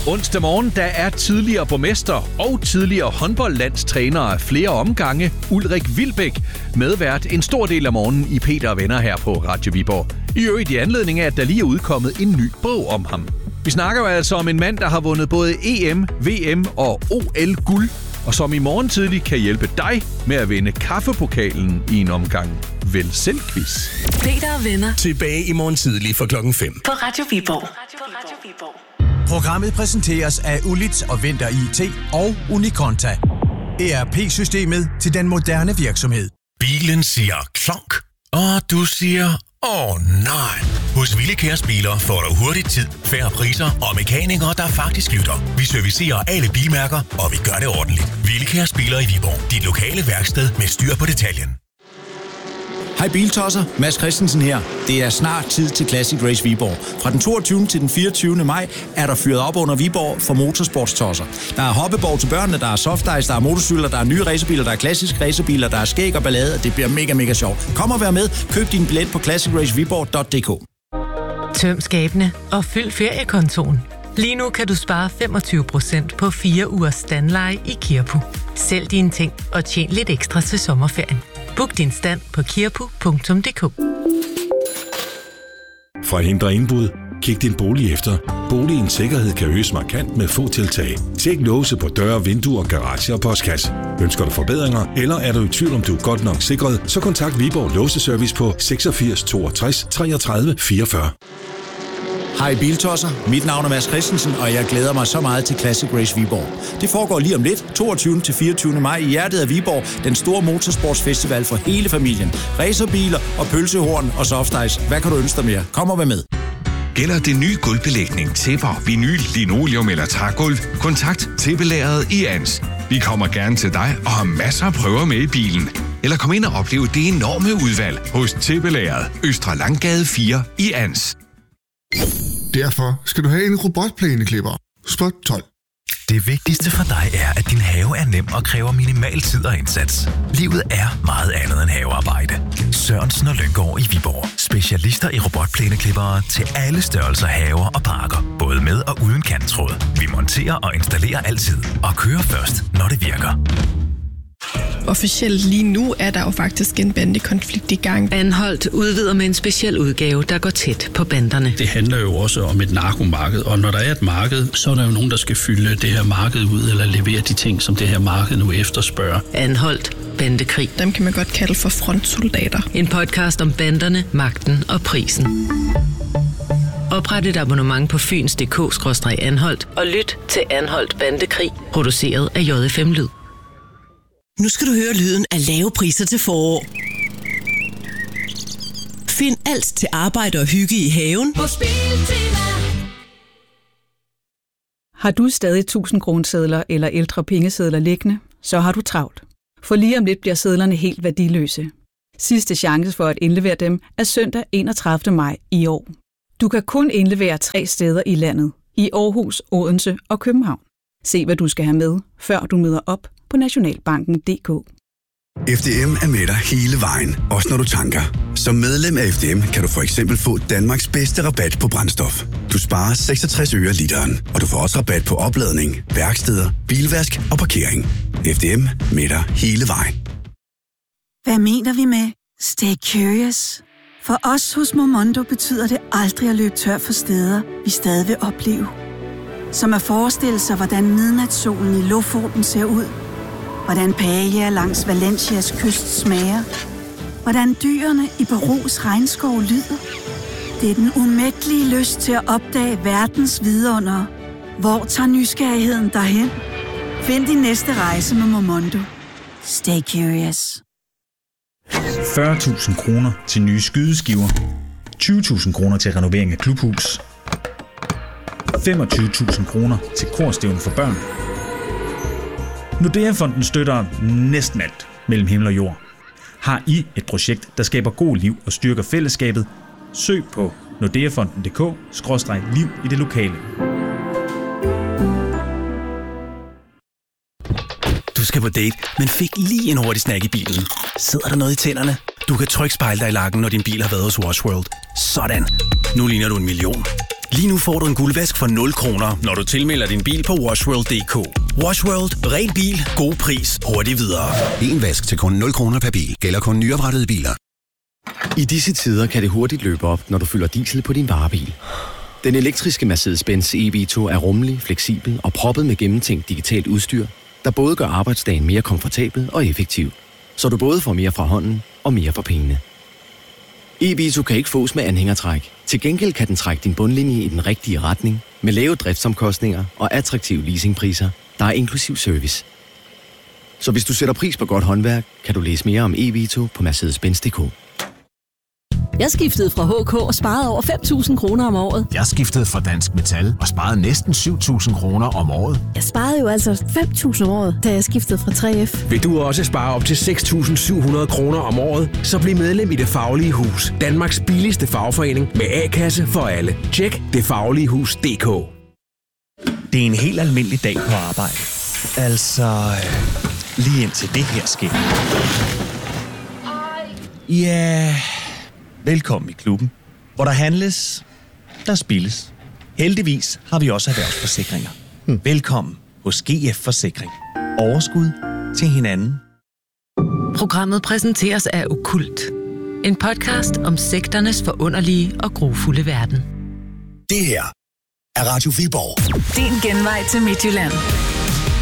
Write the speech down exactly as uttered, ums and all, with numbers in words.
Onsdag morgen, der er tidligere borgmester og tidligere håndboldlandstræner af flere omgange, Ulrik Wilbek, medvært en stor del af morgenen i Peter og Venner her på Radio Viborg. I øvrigt i anledning af, at der lige er udkommet en ny bog om ham. Vi snakker jo altså om en mand, der har vundet både E M, V M og O L-guld, og som i morgen tidlig kan hjælpe dig med at vinde kaffepokalen i en omgang vel selv-quiz. Peter og Venner. Tilbage i morgen tidlig for klokken fem. På Radio Viborg. Programmet præsenteres af Ulit og Vinter I T og Unikonta. E R P-systemet til den moderne virksomhed. Bilen siger klonk, og du siger åh oh, nej. Hos Villikærs Biler får du hurtigt tid, færre priser og mekanikere, der faktisk lytter. Vi servicerer alle bilmærker, og vi gør det ordentligt. Villikærs Biler i Viborg. Dit lokale værksted med styr på detaljen. Hej Biltosser, Mads Christensen her. Det er snart tid til Classic Race Viborg. Fra den toogtyvende til den fireogtyvende maj er der fyret op under Viborg for motorsportstosser. Der er hoppeborg til børnene, der er softice, der er motorcykler, der er nye racerbiler, der er klassiske racerbiler, der er skæg og ballade. Det bliver mega, mega sjovt. Kom og vær med. Køb din billet på classic race viborg punktum d k. Tøm skabene og fyld feriekontoen. Lige nu kan du spare femogtyve procent på fire ugers standleje i Kirpu. Sælg dine ting og tjen lidt ekstra til sommerferien. Book din stand på kirpu punktum d k. For at hindre indbrud, kig din bolig efter. Boligens sikkerhed kan øges markant med få tiltag. Tjek låse på døre, vinduer, garage og postkasse. Ønsker du forbedringer, eller er du i tvivl om du er godt nok sikret, så kontakt Viborg Låseservice på seksogfirs toogtres treogtredive fireogfyrre. Hej Biltosser, mit navn er Mads Christensen, og jeg glæder mig så meget til Classic Race Viborg. Det foregår lige om lidt, toogtyvende til fireogtyvende maj i hjertet af Viborg, den store motorsportsfestival for hele familien. Racerbiler og pølsehorn og softice. Hvad kan du ønske dig mere? Kom og vær med. Gælder det ny gulvbelægning, tæpper, vinyl, linoleum eller trægulv? Kontakt Tæppelageret i Ans. Vi kommer gerne til dig og har masser af prøver med i bilen. Eller kom ind og opleve det enorme udvalg hos Tæppelageret, Østre Langgade fire i Ans. Derfor skal du have en robotplæneklipper. Spot tolv. Det vigtigste for dig er, at din have er nem og kræver minimal tid og indsats. Livet er meget andet end havearbejde. Sørensen og Lynggaard i Viborg. Specialister i robotplæneklippere til alle størrelser haver og parker. Både med og uden kanttråd. Vi monterer og installerer altid. Og kører først, når det virker. Officielt lige nu er der jo faktisk en bandekonflikt i gang. Anholdt udvider med en speciel udgave, der går tæt på banderne. Det handler jo også om et narkomarked, og når der er et marked, så er der jo nogen, der skal fylde det her marked ud, eller levere de ting, som det her marked nu efterspørger. Anholdt bandekrig. Dem kan man godt kalde for frontsoldater. En podcast om banderne, magten og prisen. Opret et abonnement på fyns punktum d k skråstreg anholdt og lyt til Anholdt Bandekrig, produceret af J F M Lyd. Nu skal du høre lyden af lave priser til forår. Find alt til arbejde og hygge i haven på Biltema. Har du stadig tusind kronesedler eller ældre pengesedler liggende, så har du travlt. For lige om lidt bliver sedlerne helt værdiløse. Sidste chance for at indlevere dem er søndag enogtredivte maj i år. Du kan kun indlevere tre steder i landet. I Aarhus, Odense og København. Se hvad du skal have med, før du møder op på nationalbanken punktum d k. F D M er med dig hele vejen, også når du tanker. Som medlem af F D M kan du for eksempel få Danmarks bedste rabat på brændstof. Du sparer seksogtres øre literen, og du får også rabat på opladning, værksteder, bilvask og parkering. F D M med dig hele vejen. Hvad mener vi med stay curious? For os hos Momondo betyder det aldrig at løbe tør for steder, vi stadig vil opleve. Som at forestille sig, hvordan midnatssolen i Lofoten ser ud. Hvordan paella langs Valencias kyst smager. Hvordan dyrene i Perus regnskov lyder. Det er den umættelige lyst til at opdage verdens vidundere. Hvor tager nysgerrigheden derhen? Find din næste rejse med Momondo. Stay curious. fyrre tusind kroner til nye skydeskiver. tyve tusind kroner til renovering af klubhus. femogtyve tusind kroner til korstævne for børn. Nordea-fonden støtter næsten alt mellem himmel og jord. Har I et projekt, der skaber god liv og styrker fællesskabet? Søg på nordeafonden punktum d k skråstreg liv i det lokale. Du skal på date, men fik lige en hurtig snack i bilen. Sidder der noget i tænderne? Du kan trykke spejle dig i lakken, når din bil har været hos Wash World. Sådan. Nu ligner du en million. Lige nu får du en guldvask for nul kroner, når du tilmelder din bil på washworld punktum d k. Washworld. Ren bil. God pris. Hurtigt videre. En vask til kun nul kroner per bil. Gælder kun nyoprettede biler. I disse tider kan det hurtigt løbe op, når du fylder diesel på din varebil. Den elektriske Mercedes-Benz E V to er rummelig, fleksibel og proppet med gennemtænkt digitalt udstyr, der både gør arbejdsdagen mere komfortabel og effektiv, så du både får mere fra hånden og mere for pengene. E V to kan ikke fås med anhængertræk. Til gengæld kan den trække din bundlinje i den rigtige retning, med lave driftsomkostninger og attraktive leasingpriser, der er inklusiv service. Så hvis du sætter pris på godt håndværk, kan du læse mere om E V to på mercedes benz punktum d k. Jeg skiftede fra H K og sparede over fem tusind kroner om året. Jeg skiftede fra Dansk Metal og sparede næsten syv tusind kroner om året. Jeg sparede jo altså fem tusind om året, da jeg skiftede fra tre F. Vil du også spare op til seks tusind syv hundrede kroner om året, så bliv medlem i Det Faglige Hus. Danmarks billigste fagforening med A-kasse for alle. Tjek det faglige hus punktum d k. Det er en helt almindelig dag på arbejde. Altså, lige indtil det her sker. Ja, velkommen i klubben, hvor der handles, der spilles. Heldigvis har vi også erhvervsforsikringer. Hmm. Velkommen hos G F Forsikring. Overskud til hinanden. Programmet præsenteres af Okkult. En podcast om sekternes forunderlige og grufulde verden. Det her er Radio Viborg. Din genvej til Midtjylland.